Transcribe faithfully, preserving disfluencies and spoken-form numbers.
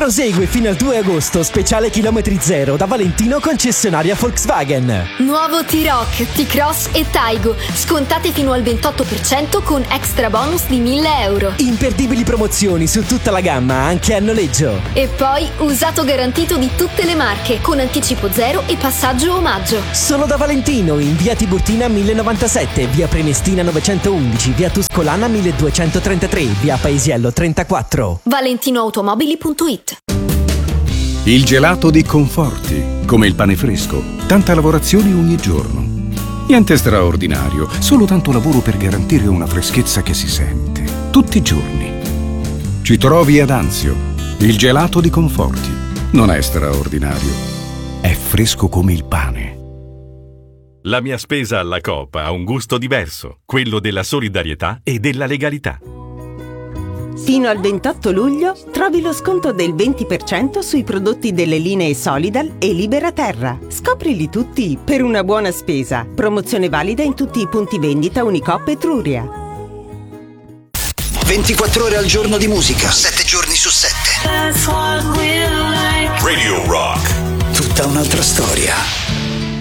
Prosegue fino al due agosto, speciale chilometri zero da Valentino concessionaria Volkswagen. Nuovo T-Roc, T-Cross e Taigo, scontate fino al ventotto per cento con extra bonus di mille euro. Imperdibili promozioni su tutta la gamma, anche a noleggio. E poi usato garantito di tutte le marche, con anticipo zero e passaggio omaggio. Solo da Valentino, in via Tiburtina mille novantasette, via Prenestina novecentoundici, via Tuscolana milleduecentotrentatré, via Paesiello trentaquattro. valentinoautomobili punto it. Il gelato di Conforti, come il pane fresco, tanta lavorazione ogni giorno. Niente straordinario, solo tanto lavoro per garantire una freschezza che si sente tutti i giorni. Ci trovi ad Anzio, il gelato di Conforti. Non è straordinario, è fresco come il pane. La mia spesa alla Coop ha un gusto diverso, quello della solidarietà e della legalità. Fino al ventotto luglio trovi lo sconto del venti per cento sui prodotti delle linee Solidal e Libera Terra. Scoprili tutti per una buona spesa. Promozione valida in tutti i punti vendita Unicoop Etruria. ventiquattro ore al giorno di musica, sette giorni su sette. Radio Rock. Tutta un'altra storia.